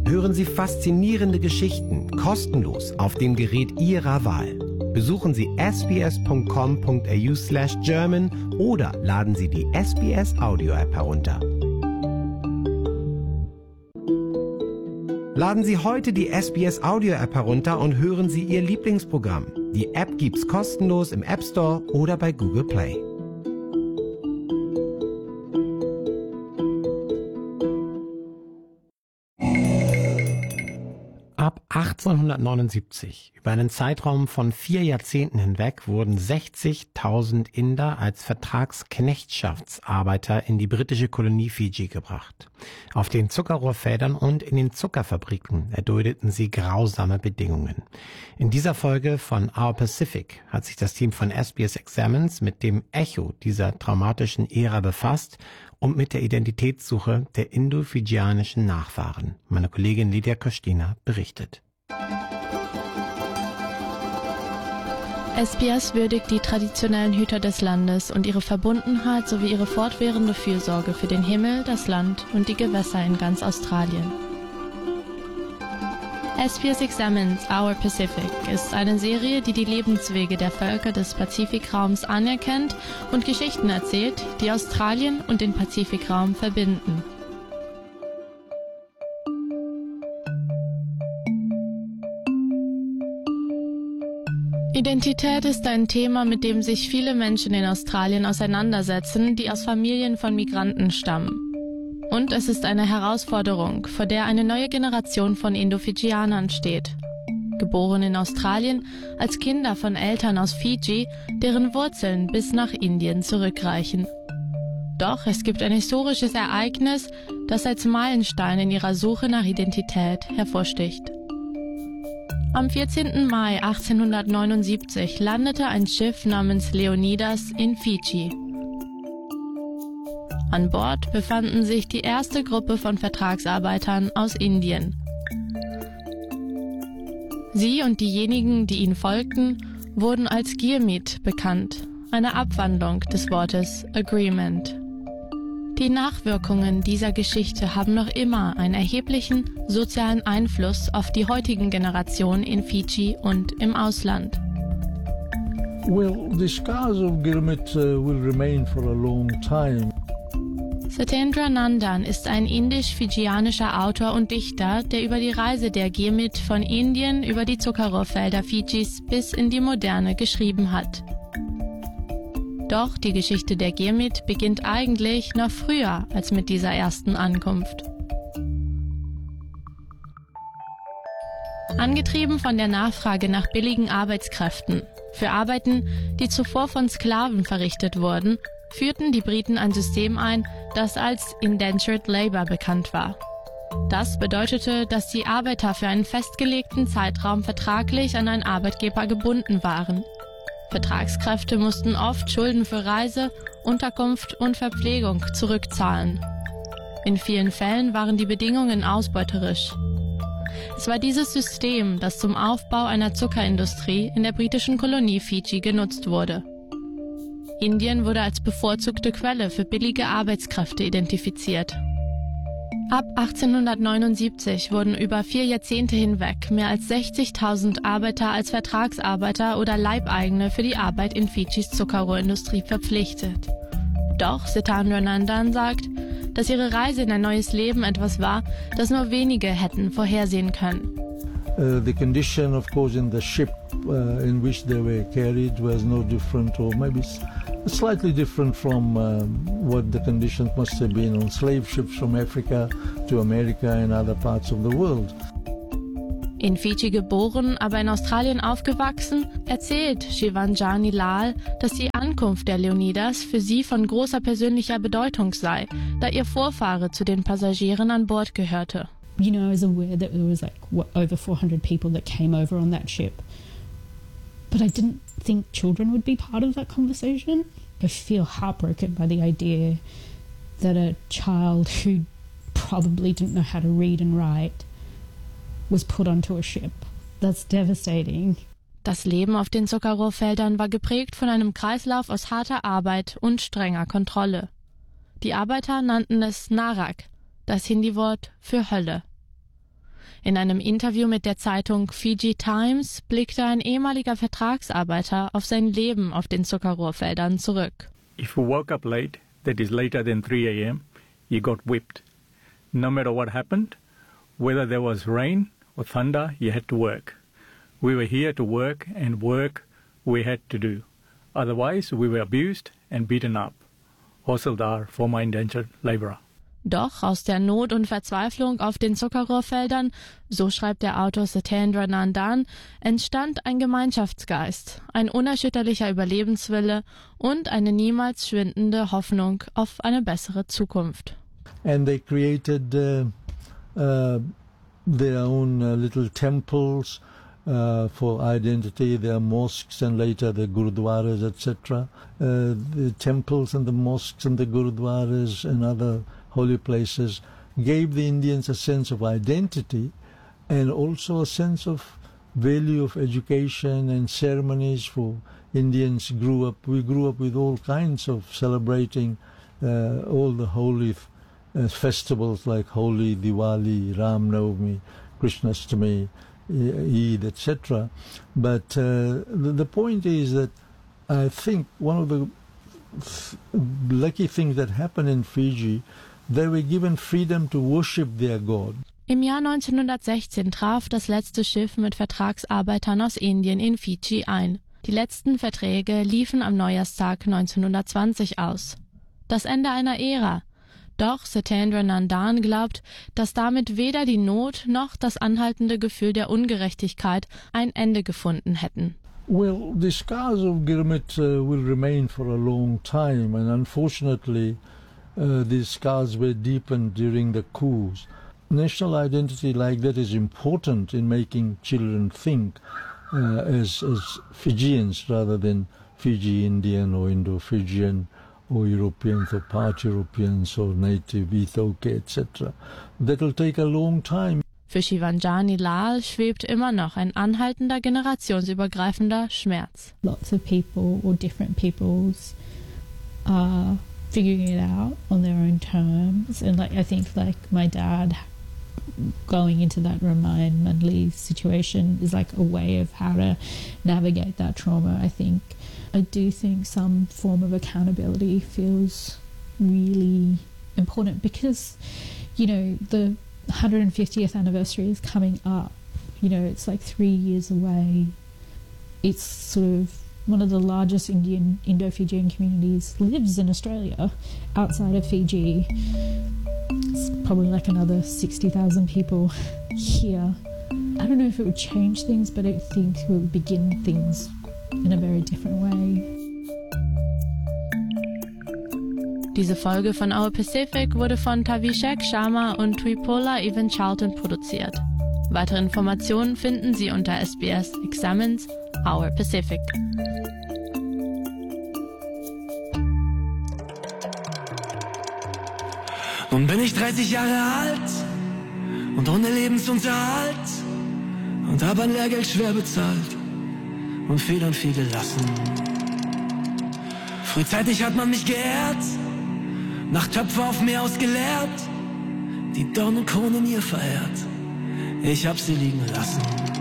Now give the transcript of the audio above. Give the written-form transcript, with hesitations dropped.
Hören Sie faszinierende Geschichten kostenlos auf dem Gerät Ihrer Wahl. Besuchen Sie sbs.com.au/German oder laden Sie die SBS Audio App herunter. Laden Sie heute die SBS Audio App herunter und hören Sie Ihr Lieblingsprogramm. Die App gibt's kostenlos im App Store oder bei Google Play. Ab 1879, über einen Zeitraum von 4 Jahrzehnten hinweg, wurden 60.000 Inder als Vertragsknechtschaftsarbeiter in die britische Kolonie Fiji gebracht. Auf den Zuckerrohrfeldern und in den Zuckerfabriken erduldeten sie grausame Bedingungen. In dieser Folge von Our Pacific hat sich das Team von SBS Examines mit dem Echo dieser traumatischen Ära befasst und mit der Identitätssuche der indo-fijianischen Nachfahren. Meine Kollegin Lydia Kostina berichtet. SBS würdigt die traditionellen Hüter des Landes und ihre Verbundenheit sowie ihre fortwährende Fürsorge für den Himmel, das Land und die Gewässer in ganz Australien. SBS Examines Our Pacific ist eine Serie, die die Lebenswege der Völker des Pazifikraums anerkennt und Geschichten erzählt, die Australien und den Pazifikraum verbinden. Identität ist ein Thema, mit dem sich viele Menschen in Australien auseinandersetzen, die aus Familien von Migranten stammen. Und es ist eine Herausforderung, vor der eine neue Generation von Indo-Fijianern steht. Geboren in Australien als Kinder von Eltern aus Fiji, deren Wurzeln bis nach Indien zurückreichen. Doch es gibt ein historisches Ereignis, das als Meilenstein in ihrer Suche nach Identität hervorsticht. Am 14. Mai 1879 landete ein Schiff namens Leonidas in Fiji. An Bord befanden sich die erste Gruppe von Vertragsarbeitern aus Indien. Sie und diejenigen, die ihnen folgten, wurden als Girmit bekannt, eine Abwandlung des Wortes Agreement. Die Nachwirkungen dieser Geschichte haben noch immer einen erheblichen sozialen Einfluss auf die heutigen Generationen in Fiji und im Ausland. Well, the scars of Girmit will remain for a long time. Satyendra Nandan ist ein indisch-fijianischer Autor und Dichter, der über die Reise der Girmit von Indien über die Zuckerrohrfelder Fijis bis in die Moderne geschrieben hat. Doch die Geschichte der Girmit beginnt eigentlich noch früher als mit dieser ersten Ankunft. Angetrieben von der Nachfrage nach billigen Arbeitskräften für Arbeiten, die zuvor von Sklaven verrichtet wurden, führten die Briten ein System ein, das als Indentured Labour bekannt war. Das bedeutete, dass die Arbeiter für einen festgelegten Zeitraum vertraglich an einen Arbeitgeber gebunden waren. Vertragskräfte mussten oft Schulden für Reise, Unterkunft und Verpflegung zurückzahlen. In vielen Fällen waren die Bedingungen ausbeuterisch. Es war dieses System, das zum Aufbau einer Zuckerindustrie in der britischen Kolonie Fiji genutzt wurde. Indien wurde als bevorzugte Quelle für billige Arbeitskräfte identifiziert. Ab 1879 wurden über 4 Jahrzehnte hinweg mehr als 60.000 Arbeiter als Vertragsarbeiter oder Leibeigene für die Arbeit in Fijis Zuckerrohrindustrie verpflichtet. Doch Satyendra Nandan sagt, dass ihre Reise in ein neues Leben etwas war, das nur wenige hätten vorhersehen können. The condition, of course, in the ship in which they were carried was no different, or maybe slightly different from what the conditions must have been on slave ships from Africa to America and other parts of the world. In Fiji geboren, aber in Australien aufgewachsen, erzählt Shivanjani Lal, dass die Ankunft der Leonidas für sie von großer persönlicher Bedeutung sei, da ihr Vorfahre zu den Passagieren an Bord gehörte. You know, I was aware that there was over 400 people that came over on that ship. But I didn't think children would be part of that conversation. I feel heartbroken by the idea that a child who probably didn't know how to read and write was put onto a ship. That's devastating. Das Leben auf den Zuckerrohrfeldern war geprägt von einem Kreislauf aus harter Arbeit und strenger Kontrolle. Die Arbeiter nannten es Narak, das Hindi-Wort für Hölle. In einem Interview mit der Zeitung Fiji Times blickte ein ehemaliger Vertragsarbeiter auf sein Leben auf den Zuckerrohrfeldern zurück. If you woke up late, that is later than 3 a.m., you got whipped. No matter what happened, whether there was rain or thunder, you had to work. We were here to work, and work we had to do. Otherwise, we were abused and beaten up. Hosildar, former indentured laborer. Doch aus der Not und Verzweiflung auf den Zuckerrohrfeldern, so schreibt der Autor Satyendra Nandan, entstand ein Gemeinschaftsgeist, ein unerschütterlicher Überlebenswille und eine niemals schwindende Hoffnung auf eine bessere Zukunft. And they created their own little temples for identity, their mosques and later the gurudwaras, etc. The temples and the mosques and the gurudwaras and other holy places gave the Indians a sense of identity and also a sense of value of education and ceremonies for Indians. We grew up with all kinds of celebrating all the holy festivals like Holi, Diwali, Ram Navami, Krishnastami, Eid, etc. But the point is that I think one of the lucky things that happened in Fiji, they were given freedom to worship their God. Im Jahr 1916 traf das letzte Schiff mit Vertragsarbeitern aus Indien in Fiji ein. Die letzten Verträge liefen am Neujahrstag 1920 aus. Das Ende einer Ära. Doch Satyendra Nandan glaubt, dass damit weder die Not noch das anhaltende Gefühl der Ungerechtigkeit ein Ende gefunden hätten. Well, the scars of Gurmit will remain for a long time, and unfortunately these scars were deepened during the coups. National identity like that is important in making children think as Fijians rather than Fiji Indian or Indo-Fijian or Europeans or part Europeans or native Ethoke, etc. That will take a long time. Für Shivanjani Lal schwebt immer noch ein anhaltender generationsübergreifender Schmerz. Lots of people or different peoples are figuring it out on their own terms, and I think my dad going into that Ramayan Mandli situation is like a way of how to navigate that trauma. I do think some form of accountability feels really important because, the 150th anniversary is coming up. It's like 3 years away. It's sort of one of the largest Indo-Fijian communities lives in Australia outside of Fiji. It's probably like another 60,000 people here. I don't know if it would change things, but I think it would begin things in a very different way. Diese Folge von Our Pacific wurde von Tavishek Sharma und Tuipola Evan Charlton produziert. Weitere Informationen finden Sie unter SBS Examines Our Pacific. Nun bin ich 30 Jahre alt und ohne Lebensunterhalt und habe ein Lehrgeld schwer bezahlt und viel gelassen. Frühzeitig hat man mich geehrt, nach Töpfe auf mir ausgeleert, die Dornenkronen ihr verehrt. Ich hab sie liegen lassen.